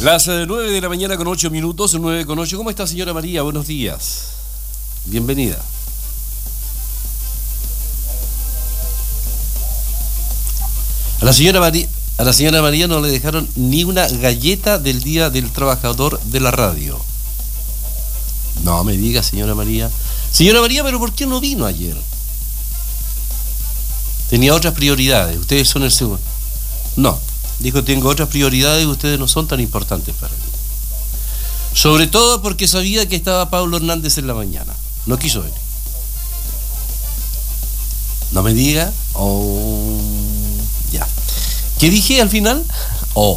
Las 9 de la mañana con 8 minutos, 9 con 8. ¿Cómo está, señora María? Buenos días. Bienvenida. A la señora María no le dejaron ni una galleta del Día del Trabajador de la radio. No me diga, señora María. Señora María, ¿pero por qué no vino ayer? Tenía otras prioridades. Ustedes son el segundo. No, dijo, tengo otras prioridades y ustedes no son tan importantes para mí. Sobre todo porque sabía que estaba Pablo Hernández en la mañana. No quiso venir. No me diga. Oh, ya. ¿Qué dije al final? Oh.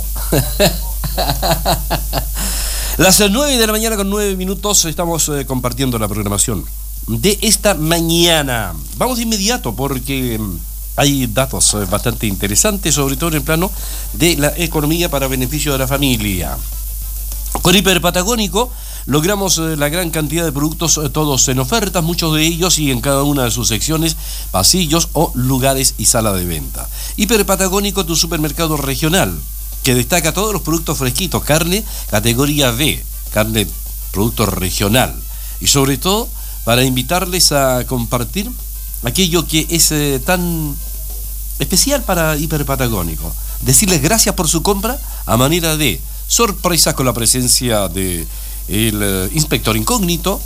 Las 9 de la mañana con 9 minutos estamos compartiendo la programación de esta mañana. Vamos de inmediato porque hay datos bastante interesantes, sobre todo en el plano de la economía para beneficio de la familia. Con Hiperpatagónico logramos la gran cantidad de productos, todos en ofertas, muchos de ellos y en cada una de sus secciones, pasillos o lugares y sala de venta. Hiperpatagónico, tu supermercado regional, que destaca todos los productos fresquitos, carne categoría B, carne producto regional. Y sobre todo, para invitarles a compartir aquello que es tan especial para Hiperpatagónico. Decirles gracias por su compra a manera de sorpresas con la presencia de el inspector incógnito,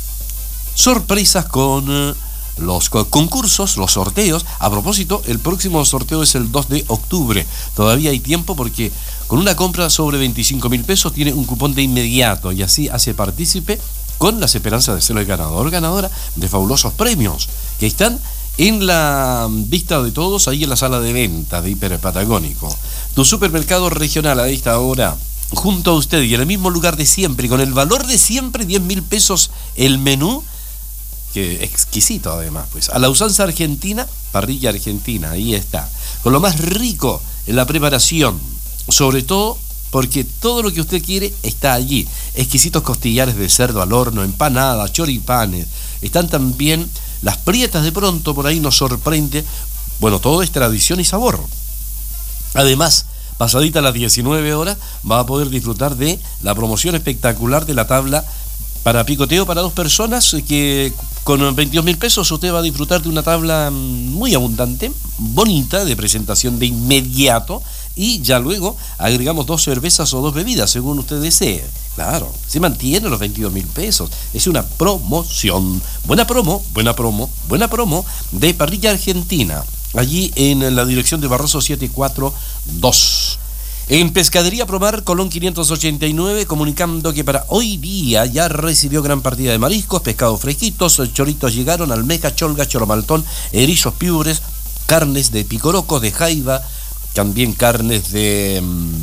sorpresas con los concursos, los sorteos. A propósito, el próximo sorteo es el 2 de octubre. Todavía hay tiempo porque con una compra sobre 25.000 pesos tiene un cupón de inmediato y así hace partícipe con las esperanzas de ser el ganador, ganadora de fabulosos premios que están en la vista de todos ahí en la sala de venta de Hiperpatagónico. Tu supermercado regional a esta hora, junto a usted y en el mismo lugar de siempre, con el valor de siempre, 10.000 pesos el menú, que exquisito además, pues, a la usanza argentina, parrilla argentina, ahí está, con lo más rico en la preparación, sobre todo porque todo lo que usted quiere está allí. Exquisitos costillares de cerdo al horno, empanadas, choripanes, están también las prietas, de pronto por ahí nos sorprende. Bueno, todo es tradición y sabor. Además, pasadita a las 19 horas, va a poder disfrutar de la promoción espectacular de la tabla para picoteo para 2 personas, que con 22.000 pesos usted va a disfrutar de una tabla muy abundante, bonita, de presentación de inmediato, y ya luego agregamos 2 cervezas o 2 bebidas, según usted desee. Claro, se mantiene los 22.000 pesos. Es una promoción. Buena promo de Parrilla Argentina, allí en la dirección de Barroso 742. En Pescadería Promar, Colón 589, comunicando que para hoy día ya recibió gran partida de mariscos, pescados fresquitos, choritos llegaron, almejas, cholgas, choromaltón, erizos, piures, carnes de picorocos, de jaiba, también carnes de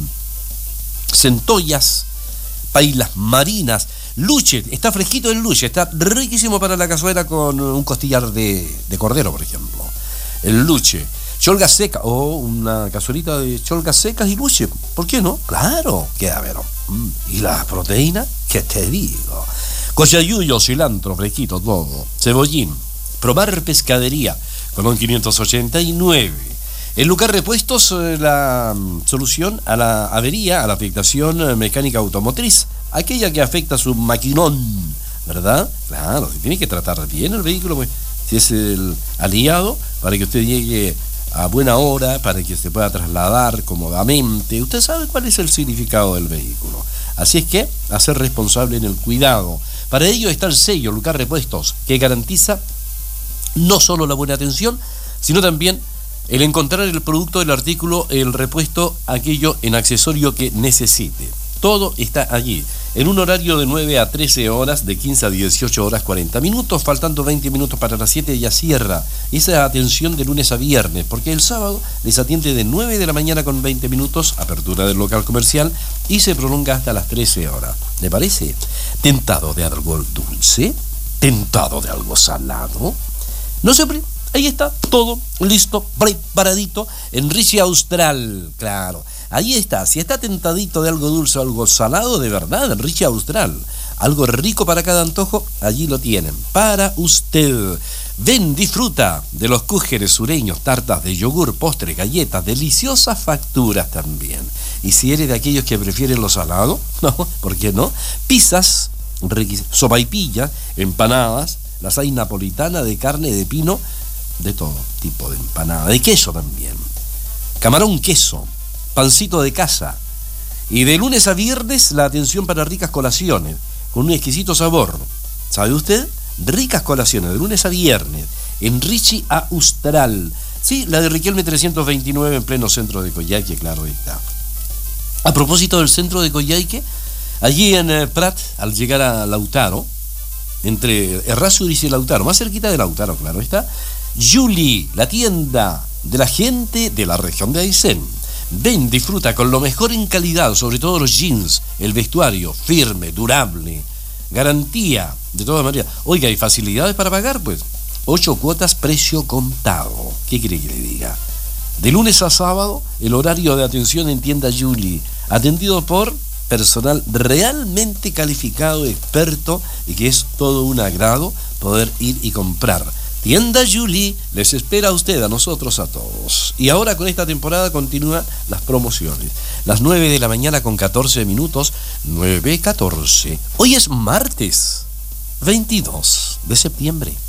centollas, pailas marinas, luche, está fresquito el luche, está riquísimo para la cazuela con un costillar de cordero, por ejemplo. El luche. Cholgas secas, o una cazuelita de cholgas secas y luche, ¿por qué no? Claro, queda bueno. Y la proteína, ¿qué te digo? Cochayuyo, cilantro, fresquito, todo. Cebollín. Promar Pescadería, Colón 589. En Lucar Repuestos, la solución a la avería, a la afectación mecánica automotriz, aquella que afecta a su maquinón, ¿verdad? Claro, se tiene que tratar bien el vehículo, pues, si es el aliado, para que usted llegue a buena hora, para que se pueda trasladar cómodamente. Usted sabe cuál es el significado del vehículo. Así es que, a ser responsable en el cuidado. Para ello está el sello Lucar Repuestos, que garantiza no solo la buena atención, sino también el encontrar el producto, el artículo, el repuesto, aquello en accesorio que necesite. Todo está allí, en un horario de 9 a 13 horas, de 15 a 18 horas 40 minutos, faltando 20 minutos para las 7 ya cierra. Esa atención de lunes a viernes, porque el sábado les atiende de 9 de la mañana con 20 minutos, apertura del local comercial, y se prolonga hasta las 13 horas. ¿Le parece? ¿Tentado de algo dulce? ¿Tentado de algo salado? No siempre. Ahí está, todo listo, preparadito, en Richie Austral, claro. Ahí está, si está tentadito de algo dulce o algo salado, de verdad, en Richie Austral. Algo rico para cada antojo, allí lo tienen, para usted. Ven, disfruta de los cúgeres sureños, tartas de yogur, postres, galletas, deliciosas facturas también. Y si eres de aquellos que prefieren lo salado, no, ¿por qué no? Pizzas, sopaipillas, empanadas, las hay napolitana de carne de pino, de todo tipo de empanada, de queso también. Camarón queso, pancito de casa. Y de lunes a viernes la atención para ricas colaciones, con un exquisito sabor. ¿Sabe usted? Ricas colaciones, de lunes a viernes, en Richie Austral. Sí, la de Riquelme 329 en pleno centro de Coyhaique, claro, ahí está. A propósito del centro de Coyhaique, allí en Prat, al llegar a Lautaro, entre Errázuriz y Lautaro, más cerquita de Lautaro, claro, está Julie, la tienda de la gente de la región de Aysén. Ven, disfruta con lo mejor en calidad, sobre todo los jeans, el vestuario, firme, durable, garantía, de todas maneras. Oiga, ¿hay facilidades para pagar? Pues 8 cuotas, precio contado. ¿Qué quiere que le diga? De lunes a sábado, el horario de atención en tienda Julie, atendido por personal realmente calificado, experto, y que es todo un agrado poder ir y comprar. Tienda Julie les espera a usted, a nosotros, a todos. Y ahora con esta temporada continúan las promociones. Las 9 de la mañana con 14 minutos, 9:14. Hoy es martes 22 de septiembre.